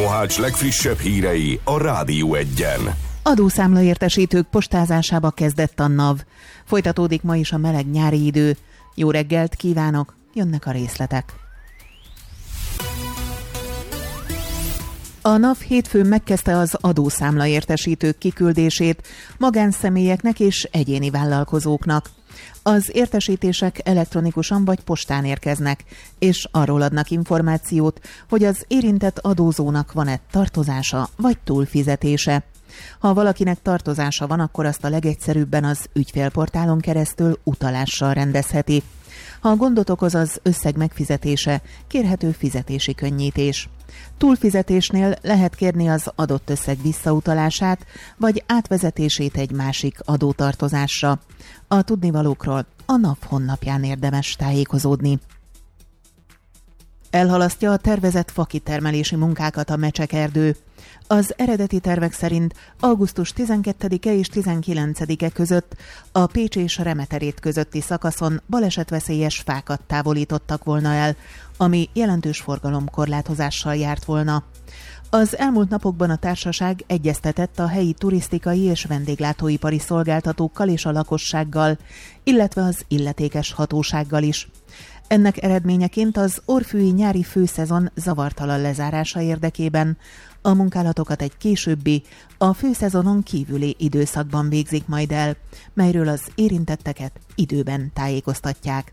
Mohács legfrissebb hírei a Rádió Egyen. Adószámlaértesítők postázásába kezdett a NAV. Folytatódik ma is a meleg nyári idő. Jó reggelt kívánok, jönnek a részletek. A NAV hétfőn megkezdte az adószámlaértesítők kiküldését magánszemélyeknek és egyéni vállalkozóknak. Az értesítések elektronikusan vagy postán érkeznek, és arról adnak információt, hogy az érintett adózónak van-e tartozása vagy túlfizetése. Ha valakinek tartozása van, akkor azt a legegyszerűbben az ügyfélportálon keresztül utalással rendezheti. Ha gondot okoz az összeg megfizetése, kérhető fizetési könnyítés. Túlfizetésnél lehet kérni az adott összeg visszautalását, vagy átvezetését egy másik adótartozásra. A tudnivalókról a NAV honlapján érdemes tájékozódni. Elhalasztja a tervezett fakitermelési munkákat a Mecsekerdő. Az eredeti tervek szerint augusztus 12-e és 19-e között a Pécs és Remeterét közötti szakaszon balesetveszélyes fákat távolítottak volna el, ami jelentős forgalomkorlátozással járt volna. Az elmúlt napokban a társaság egyeztetett a helyi turisztikai és vendéglátóipari szolgáltatókkal és a lakossággal, illetve az illetékes hatósággal is. Ennek eredményeként az orrfűi nyári főszezon zavartalan lezárása érdekében a munkálatokat egy későbbi, a főszezonon kívüli időszakban végzik majd el, melyről az érintetteket időben tájékoztatják.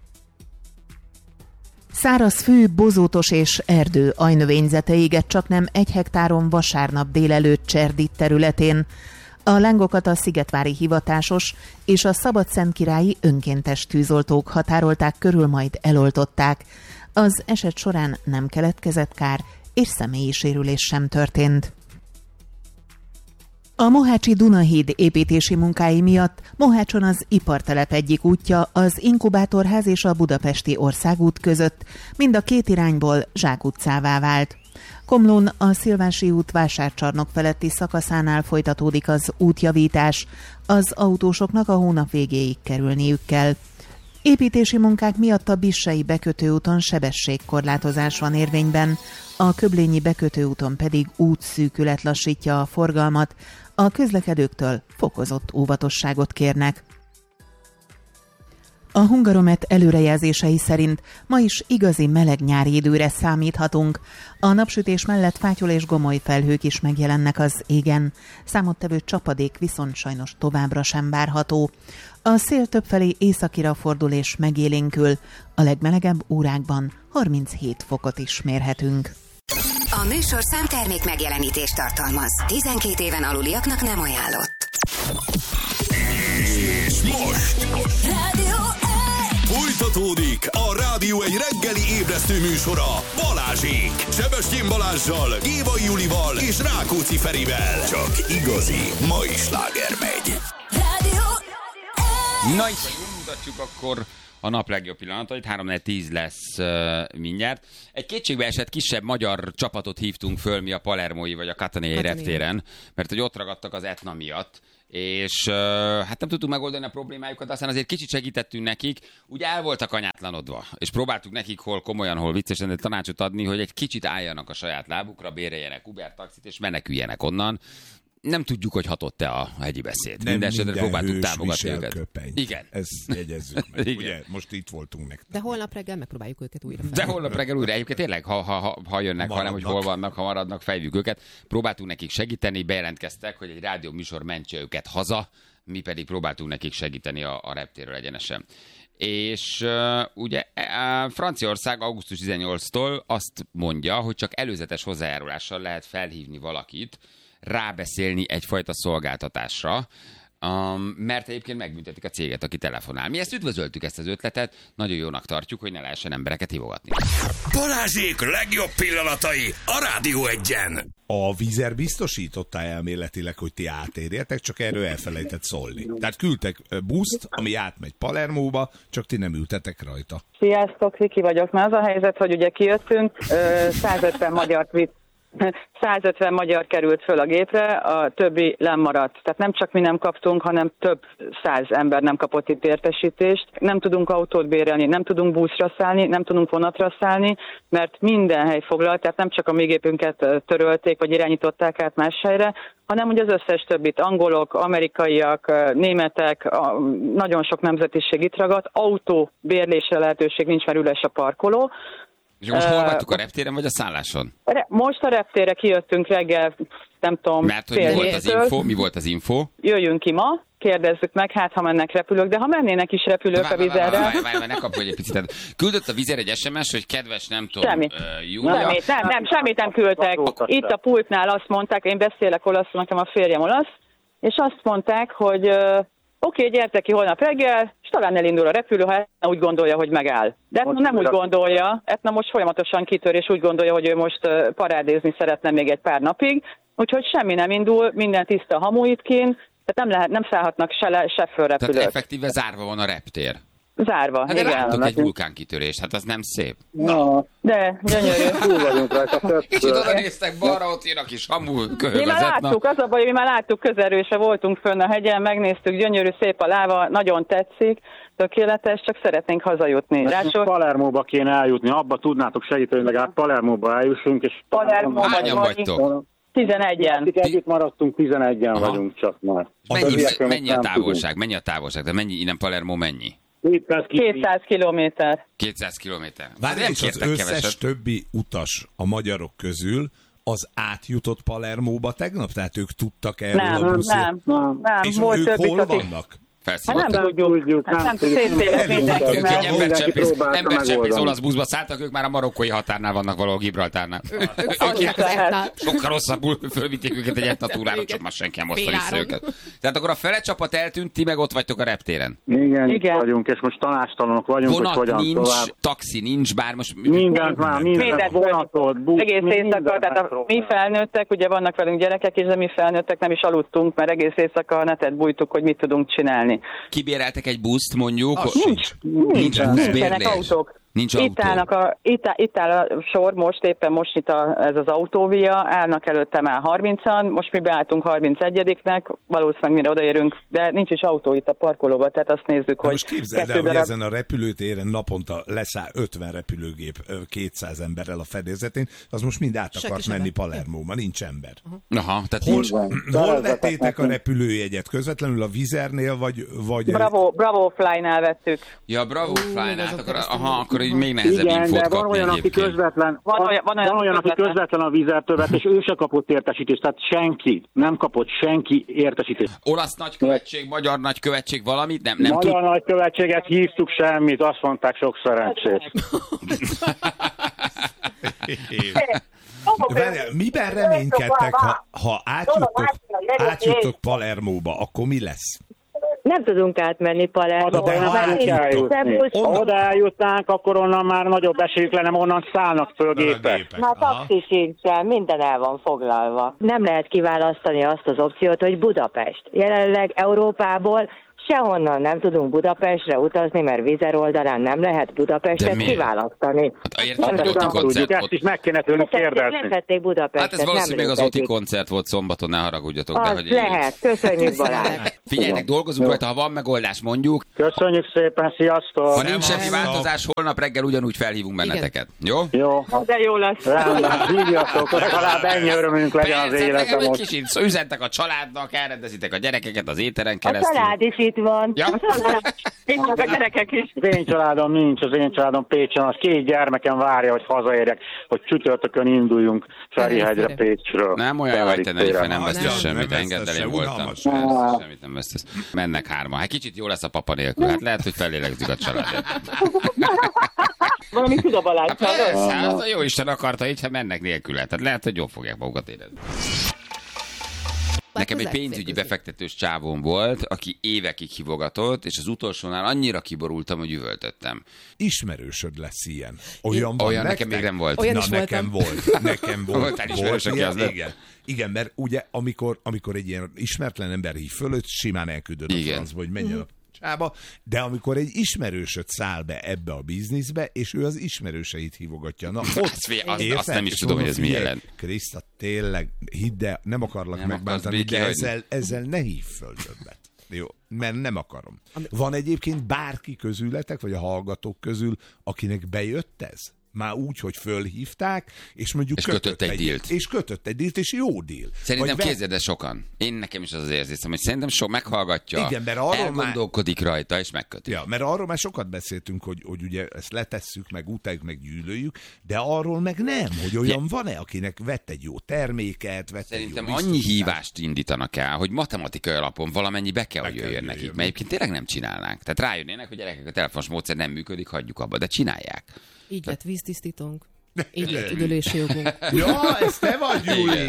Száraz fű, bozótos és erdő ajnövényzete égett csaknem 1 hektáron vasárnap délelőtt Cserditt területén. A lángokat a szigetvári hivatásos és a szabadszentkirályi önkéntes tűzoltók határolták körül, majd eloltották. Az eset során nem keletkezett kár, és személyi sérülés sem történt. A mohácsi Dunahíd építési munkái miatt Mohácson az ipartelep egyik útja, az Inkubátorház és a Budapesti Országút között mind a két irányból zsákutcává vált. Komlón a Szilvási út vásárcsarnok feletti szakaszánál folytatódik az útjavítás, az autósoknak a hónap végéig kerülniük kell. Építési munkák miatt a Bissei bekötőúton sebességkorlátozás van érvényben, a Köblényi bekötőúton pedig útszűkület lassítja a forgalmat, a közlekedőktől fokozott óvatosságot kérnek. A Hungaromet előrejelzései szerint ma is igazi meleg nyári időre számíthatunk. A napsütés mellett fátyol és gomoly felhők is megjelennek az égen. Számottevő csapadék viszont sajnos továbbra sem várható. A szél többfelé északira fordul és megélénkül. A legmelegebb órákban 37 fokot is mérhetünk. A műsorszám termék megjelenítést tartalmaz. 12 éven aluliaknak nem ajánlott. És most folytatódik a Rádió egy reggeli ébresztő műsora Balázsék. Sebestyén Balázssal, Gévai Julival és Rákóczi Ferivel. Csak igazi mai sláger megy. Na itt mutatjuk akkor a nap legjobb pillanatait, 3-4-10 lesz mindjárt. Egy kétségbeesett kisebb magyar csapatot hívtunk föl mi a palermói vagy a katanei reptéren, mert hogy ott ragadtak az Etna miatt, és hát nem tudtuk megoldani a problémájukat, aztán azért kicsit segítettünk nekik, úgy el voltak anyátlanodva, és próbáltuk nekik hol komolyan, hol viccesen tanácsot adni, hogy egy kicsit álljanak a saját lábukra, béreljenek Uber taxit, és meneküljenek onnan. Nem tudjuk, hogy hatott-e a hegyi beszéd. Mindenesetre próbáltuk támogatni őket. Köpeny. Igen. Ezt jegyezzük meg. Ugye, most itt voltunk nektek. De holnap reggel megpróbáljuk őket újra felhívni. De holnap reggel újra. Egyébként tényleg, ha jönnek, hanem hogy hol vannak, ha maradnak, fejvük őket. Próbáltunk nekik segíteni, bejelentkeztek, hogy egy rádió műsor mentse őket haza, mi pedig próbáltunk nekik segíteni a reptérről egyenesen. És ugye Franciaország augusztus 18-tól azt mondja, hogy csak előzetes hozzájárulással lehet felhívni valakit, rábeszélni egyfajta szolgáltatásra, mert egyébként megbüntetik a céget, aki telefonál. Mi ezt üdvözöltük, ezt az ötletet, nagyon jónak tartjuk, hogy ne lehessen embereket hívogatni. Balázsék legjobb pillanatai a Rádió Egyen. A Vízer biztosította elméletileg, hogy ti átérjetek, csak erről elfelejtett szólni. Tehát küldtek buszt, ami átmegy Palermóba, csak ti nem ültetek rajta. Sziasztok, Viki vagyok. Már az a helyzet, hogy ugye kijöttünk, 150 magyart vitt 150 magyar került föl a gépre, a többi lemaradt. Tehát nem csak mi nem kaptunk, hanem több 100 ember nem kapott itt értesítést. Nem tudunk autót bérelni, nem tudunk buszra szállni, nem tudunk vonatra szállni, mert minden hely foglalt, tehát nem csak a mi gépünket törölték, vagy irányították át más helyre, hanem ugye az összes többit, angolok, amerikaiak, németek, nagyon sok nemzetiség itt ragadt, autó bérlésre lehetőség nincs, mert üres a parkoló. És most hol vagytok, a reptéren vagy a szálláson? Most a reptérre kijöttünk reggel, nem tudom, mert hogy mi volt az info? Jöjjünk ki ma, kérdezzük meg, hát ha mennek repülők, de ha mennének is repülők a Vizerre... Várj, ne kapj egy picit. Küldött a Vizer egy SMS, hogy kedves, nem tudom, Semmi. Júlia... Semmit nem küldtek. Itt a pultnál azt mondták, én beszélek olaszul, nekem a férjem olasz, és azt mondták, hogy oké, gyertek ki holnap reggel, és talán elindul a repülő, ha Etna úgy gondolja, hogy megáll. De Etna nem úgy gondolja, Etna most folyamatosan kitör, és úgy gondolja, hogy ő most parádézni szeretne még egy pár napig, úgyhogy semmi nem indul, minden tiszta hamu itt kint, tehát nem szállhatnak se föl repülők. Tehát effektíve zárva van a reptér. Zárva, hát de igen. Láttuk egy vulkánkitörést, hát az nem szép. No. De, gyönyörű. Túl vagyunk rajta. Kicsit oda néztek balra, ott jön a kis hamu köhög. Mi már láttuk, az a baj, mi már láttuk közelről, se voltunk fönn a hegyen, megnéztük, gyönyörű, szép a láva, nagyon tetszik, tökéletes, csak szeretnénk hazajutni. Palermóba kéne eljutni, abba tudnátok segíteni, legalább Palermóba eljussunk, és... Hányan vagytok? 11-en. Együtt maradtunk, 11-en vagyunk csak már. Mennyi a távolság? Mennyi a távolság? De mennyi, innen Palermo mennyi? 200 kilométer. 200 kilométer. Várj, és az összes keveset. Többi utas a magyarok közül az átjutott Palermóba tegnap? Tehát ők tudtak erről a buszról? Nem. És volt ők hol vannak? Nem tudjuk. Embercsempész olasz buszba szálltak, ők már a marokkói határnál vannak valahol Gibraltárnál. Sokkal rosszabbul fölvitték őket egy Etna túrára, csak már senki nem hozta vissza őket. Tehát akkor a fele csapat eltűnt, ti meg ott vagytok a reptéren. Igen. Vagyunk, és most tanástalanok vagyunk, vonat hogy hogyan nincs, tovább. Taxi nincs, bár most... Mindent vonatot, busz. Egész éjszaka, tehát mi felnőttek, ugye vannak velünk gyerekek is, de mi felnőttek nem is aludtunk, mert egész éjszaka a netet bújtuk, hogy mit tudunk csinálni. Kibéreltek egy buszt, mondjuk? Nincs buszbérlés. Autók. Nincs autó. Itt áll a sor, éppen most itt ez az autóvia, állnak előtte már 30-an, most mi beálltunk 31-nek, valószínűleg mire odaérünk, de nincs is autó itt a parkolóban, tehát azt nézzük, hogy... Most képzeld el, hogy ezen a repülőtéren naponta leszáll 50 repülőgép 200 emberrel a fedezetén, az most mind át akart menni Palermóba, nincs ember. Aha, tehát hol vettétek a repülőjegyet? Közvetlenül a Vizernél, vagy... Bravo Fly-nál vettük. Ja, Bravo Fly-nál, akkor így még nehezebb infót kapni. Van olyan, aki közvetlen a Vizertől vett, és ő se kapott értesítést, tehát nem kapott senki értesítést. Olasz nagykövetség, magyar nagykövetség valamit? Nem magyar nagykövetséget hívtuk, semmit, azt mondták, sok szerencsét. Miben reménykedtek, ha átjuttok Palermóba, akkor mi lesz? Nem tudunk átmenni Palermóba. Oda eljutnánk, akkor onnan már nagyobb esélyük lenne, onnan szállnak föl gépek. Már taxi sincsen, minden el van foglalva. Nem lehet kiválasztani azt az opciót, hogy Budapest. Jelenleg Európából sehonnan nem tudunk Budapestre utazni, mert Vizer oldalán nem lehet Budapestet kiválasztani. Ezt is meg kéne tőlük kérdezni. Nem vették Budapestet. Hát ez valószínűleg az Oti koncert volt szombaton, ne haragudjatok. Az lehet, köszönjük Balázs. Figyeljenek, dolgozunk rajta, ha van megoldás, mondjuk. Köszönjük szépen, sziasztok! Ha nincs semmi változás, holnap reggel ugyanúgy felhívunk benneteket. Jó? Jó. De jó lesz. Hívjatok, legalább ennyi örömünk legyen az életem most. Kicsit üzentek a családnak, elrendezitek a gyerekeket az éteren keresztül. A család is itt van. Ja? Itt a gyerekek is. Az én családom nincs, az én családom Pécsen, az 2 gyermekem várja, hogy hazaérjek, hogy csütörtökön induljunk Ferihegyre Pécsről. Nem olyan vagy te, Nerife, nem vesztesz semmit, engedd el, én voltam. Semmit nem vesztesz. Mennek 3. Hát kicsit jó lesz a papa nélkül, hát lehet, hogy fellélegzik a családja. Valami tud a Balázs. Hát az a jó Isten akarta így, ha mennek nélküle. Tehát lehet, hogy jól fogják magukat érezni. Nekem egy pénzügyi befektetős csávóm volt, aki évekig hívogatott, és az utolsónál annyira kiborultam, hogy üvöltöttem. Ismerősöd lesz ilyen. Olyan nekem még nem volt. Olyan Na, is nekem volt. Nekem volt. Voltál ismerős, aki az lett? Igen, mert ugye amikor egy ilyen ismeretlen ember hív fölött, simán elküldöd a francba, hogy menjen a tanácsába, de amikor egy ismerősöd száll be ebbe a bizniszbe, és ő az ismerőseit hívogatja. Na, ott azt nem is tudom, hogy ez mi jelent. Kriszta, tényleg, hidd el, nem akarlak megbántani, de ezzel ne hívj föl többet. Jó, mert nem akarom. Van egyébként bárki közületek, vagy a hallgatók közül, akinek bejött ez? Már úgy, hogy fölhívták, és mondjuk kötött egy dílt. És kötött egy dílt, és jó díl. Szerintem képzeld el sokan. Nekem is az érzésem, hogy szerintem sok meghallgatja, igen, mert elgondolkodik rajta, és megköti. Ja, mert arról már sokat beszéltünk, hogy ugye ezt letesszük, meg utáljuk, meg gyűlöljük, de arról meg nem, hogy olyan van-e, akinek vett egy jó terméket, szerintem annyi hívást indítanak el, hogy matematikai alapon valamennyi be kell, hogy jöjjön nekik, mert egyébként tényleg nem csinálnánk. Tehát rájönnének, hogy gyerekek, a telefonos módszer nem működik, hagyjuk abba, de csinálják. Így lett víztisztítónk. Így lett üdülési jogunk. Ja, ez te vagy, Júli!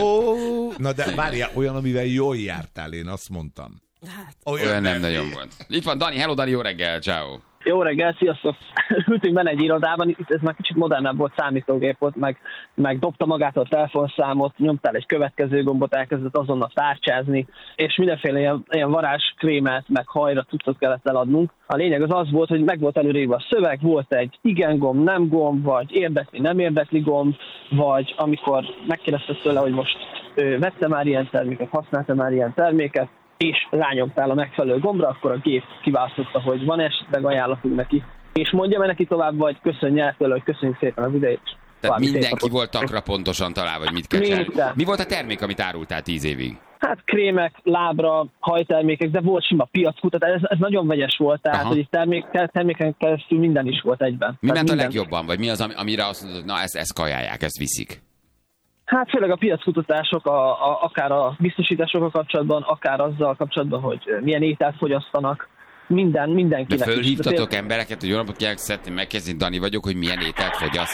Na de várjál, olyan, amivel jól jártál, én azt mondtam. Hát. Olyan nem nagyon volt. Itt van Dani, hello Dani, jó reggel, ciao. Jó reggel, sziasztok! Ültünk benne egy irodában, itt ez már kicsit modernebb volt, számítógép volt, meg dobta magától a telefonszámot, nyomtál egy következő gombot, elkezdett azonnal tárcsázni, és mindenféle ilyen varázskrémet, meg hajra cuccot kellett eladnunk. A lényeg az volt, hogy meg volt előrébb a szöveg, volt egy igen gomb, nem gomb, vagy érdekli, nem érdekli gomb, vagy amikor megkérdezted tőle, hogy most vette már ilyen terméket, használta már ilyen terméket, és rányomtál a megfelelő gombra, akkor a gép kiválasztotta, hogy van esetleg ajánlatunk neki. És mondja neki tovább, vagy köszönj el tőle, hogy köszönjük szépen az idejét. Tehát mindenki volt takra pontosan találva, hogy mit kell csinálni. Mi volt a termék, amit árultál 10 évig? Hát krémek, lábra, hajtermékek, de volt sima piackutatás, ez nagyon vegyes volt, tehát hogy terméken keresztül minden is volt egyben. Mi ment a legjobban, vagy mi az, amire azt mondod, na ezt kajálják, ezt viszik? Hát főleg a piackutatások, akár a biztosításokkal kapcsolatban, akár azzal kapcsolatban, hogy milyen ételt fogyasztanak, mindenkinek. De fölhívtatok embereket, hogy jó napot kérlek, szeretném megkezdeni, Dani vagyok, hogy milyen ételt fogyaszt?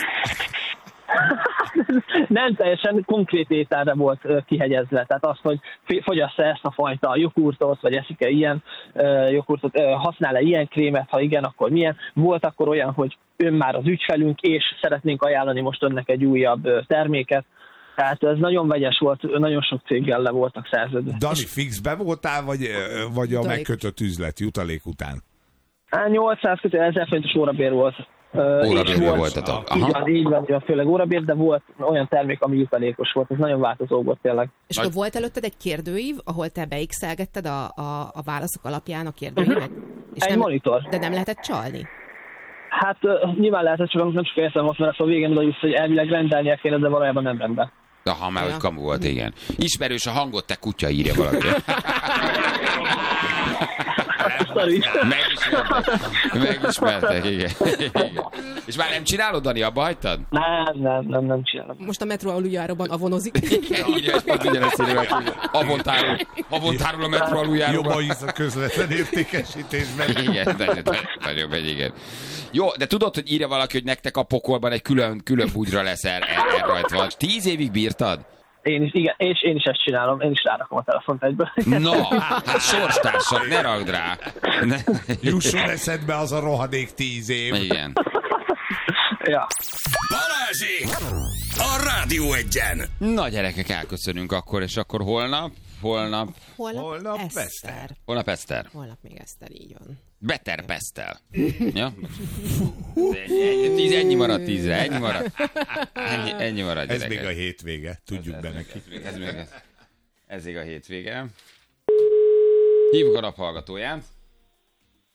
Nem teljesen konkrét ételre volt kihegyezve. Tehát az, hogy fogyassz-e ezt a fajta jogurtot, vagy eszik-e ilyen jogurtot, használ-e ilyen krémet, ha igen, akkor milyen. Volt akkor olyan, hogy ön már az ügyfelünk, és szeretnénk ajánlani most önnek egy újabb terméket. Tehát ez nagyon vegyes volt, nagyon sok céggel le voltak szerződve. Dani, fixbe voltál, vagy a megkötött üzlet jutalék után? 800 kötő 1000 forintos órabér volt. Órabérben voltatok. Így van, főleg órabér, de volt olyan termék, ami jutalékos volt. Ez nagyon változó volt tényleg. És akkor volt előtted egy kérdőív, ahol te beixelgetted a válaszok alapján a kérdőívet? És egy monitor. De nem lehetett csalni? Hát nyilván lehetett, csak nem csak értem azt, mert a végén oda jussz, hogy elvileg rendelnie kéne, de valójában nem rendben. Aha, már hogy kamu volt, igen. Ismerős a hangot, te kutya, írja valaki. Megismertek, igen. És már nem csinálod, Dani, abba hagytad? Nem csinálom. Most a metró aluljáróban avonozik. Igen, ez pont ugyanezt írja, avontárul a metró aluljáróban. Jobban hisz a közvetlen értékesítésben. Igen, nagyon megy, igen. Jó, de tudod, hogy írja valaki, hogy nektek a pokolban egy külön bugyra lesz elrajtva. 10 évig bírtad? Én is, igen, és én is ezt csinálom, én is rárakom a telefont egyből. No, hát sorstársak, ne ragd rá. Jusson eszedbe az a rohadék 10 év. Igen. Ja. Balázsék! A Rádió Egyen! Na gyerekek, elköszönünk akkor, és akkor holnap Eszter. Holnap Eszter. Holnap még Eszter, így van. Better Pestel. Ja? Ennyi maradt 10-re, ennyi maradt. Ennyi maradt, ez még a hétvége, tudjuk be neki. Ez még a hétvége. Hívjuk a naphallgatóját.